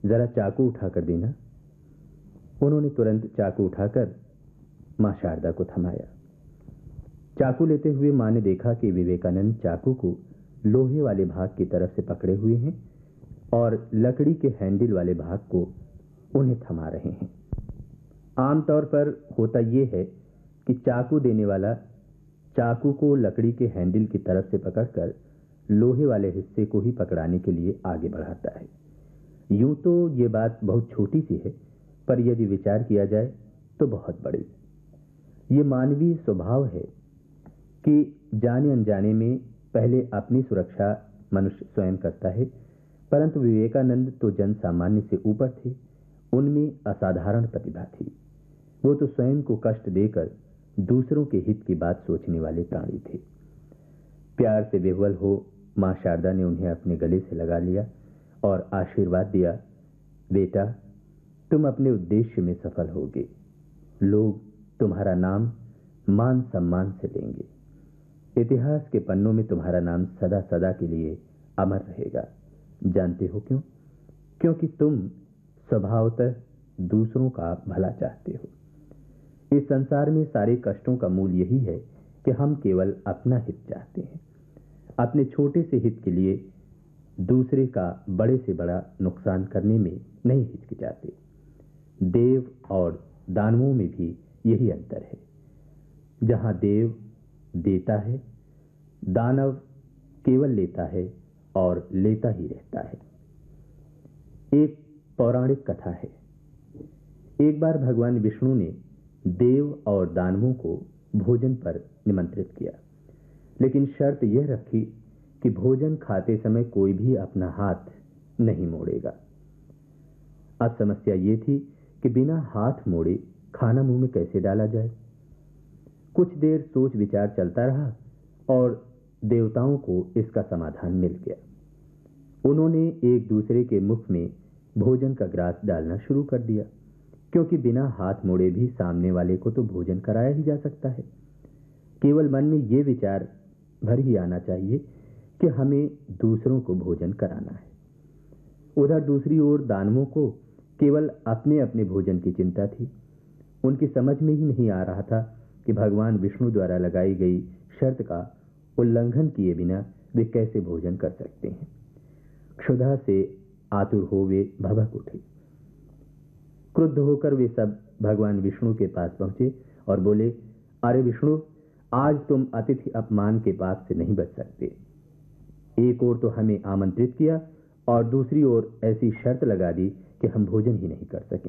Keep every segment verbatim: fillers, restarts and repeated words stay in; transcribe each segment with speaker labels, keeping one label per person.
Speaker 1: जरा चाकू उठाकर देना। उन्होंने तुरंत चाकू उठाकर मां शारदा को थमाया। चाकू लेते हुए मां ने देखा कि विवेकानंद चाकू को लोहे वाले भाग की तरफ से पकड़े हुए हैं और लकड़ी के हैंडल वाले भाग को उन्हें थमा रहे हैं। आमतौर पर होता यह है कि चाकू देने वाला चाकू को लकड़ी के हैंडल की तरफ से पकड़कर लोहे वाले हिस्से को ही पकड़ाने के लिए आगे बढ़ाता है। यूं तो यह बात बहुत छोटी सी है, पर यदि विचार किया जाए तो बहुत बड़ी। ये मानवीय स्वभाव है कि जाने अनजाने में पहले अपनी सुरक्षा मनुष्य स्वयं करता है, परंतु विवेकानंद तो जन सामान्य से ऊपर थे। उनमें असाधारण प्रतिभा थी। वो तो स्वयं को कष्ट देकर दूसरों के हित की बात सोचने वाले प्राणी थे। प्यार से विह्वल हो मां शारदा ने उन्हें अपने गले से लगा लिया और आशीर्वाद दिया, बेटा तुम अपने उद्देश्य में सफल होगे। लोग तुम्हारा नाम मान सम्मान से लेंगे। इतिहास के पन्नों में तुम्हारा नाम सदा सदा के लिए अमर रहेगा। जानते हो क्यों? क्योंकि तुम स्वभावतः दूसरों का भला चाहते हो। इस संसार में सारे कष्टों का मूल यही है कि हम केवल अपना हित चाहते हैं। अपने छोटे से हित के लिए दूसरे का बड़े से बड़ा नुकसान करने में नहीं हिचकिचाते। देव और दानवों में भी यही अंतर है। जहां देव देता है, दानव केवल लेता है और लेता ही रहता है। एक पौराणिक कथा है। एक बार भगवान विष्णु ने देव और दानवों को भोजन पर निमंत्रित किया, लेकिन शर्त यह रखी कि भोजन खाते समय कोई भी अपना हाथ नहीं मोड़ेगा। अब समस्या यह थी कि बिना हाथ मोड़े खाना मुंह में कैसे डाला जाए। कुछ देर सोच विचार चलता रहा और देवताओं को इसका समाधान मिल गया। उन्होंने एक दूसरे के मुख में भोजन का ग्रास डालना शुरू कर दिया, क्योंकि बिना हाथ मोड़े भी सामने वाले को तो भोजन कराया ही जा सकता है। केवल मन में यह विचार भर ही आना चाहिए कि हमें दूसरों को भोजन कराना है। उधर दूसरी ओर दानवों को केवल अपने अपने भोजन की चिंता थी। उनकी समझ में ही नहीं आ रहा था कि भगवान विष्णु द्वारा लगाई गई शर्त का उल्लंघन किए बिना वे कैसे भोजन कर सकते हैं। क्षुधा से आतुर हो वे भभक उठे। क्रुद्ध होकर वे सब भगवान विष्णु के पास पहुंचे और बोले, अरे विष्णु, आज तुम अतिथि अपमान के पाप से नहीं बच सकते। एक ओर तो हमें आमंत्रित किया और दूसरी ओर ऐसी शर्त लगा दी कि हम भोजन ही नहीं कर सकें।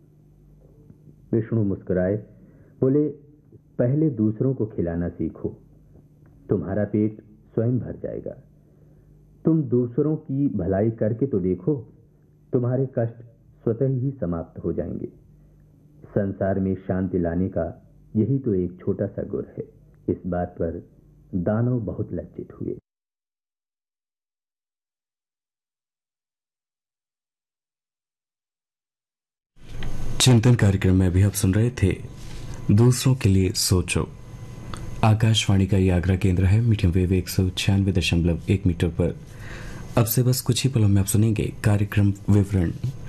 Speaker 1: विष्णु मुस्कुराए, बोले, पहले दूसरों को खिलाना सीखो, तुम्हारा पेट स्वयं भर जाएगा। तुम दूसरों की भलाई करके तो देखो, तुम्हारे कष्ट स्वतः ही समाप्त हो जाएंगे। संसार में शांति लाने का यही तो एक छोटा सा गुर है। इस बात पर दानव बहुत लज्जित हुए।
Speaker 2: चिंतन कार्यक्रम में अभी आप सुन रहे थे दूसरों के लिए सोचो। आकाशवाणी का ये आगरा केंद्र है। मीडियम वेव एक सौ छियानवे दशमलव एक मीटर पर। अब से बस कुछ ही पलों में आप सुनेंगे कार्यक्रम विवरण।